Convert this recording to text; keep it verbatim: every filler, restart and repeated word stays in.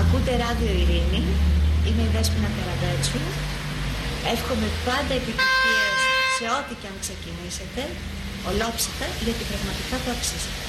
Ακούτε ράδιο Ειρήνη, είμαι η Δέσποινα Καραγκάτσου. Εύχομαι πάντα επιτυχίες σε ό,τι και αν ξεκινήσετε, ολόψυχα, γιατί πραγματικά το αξίζετε.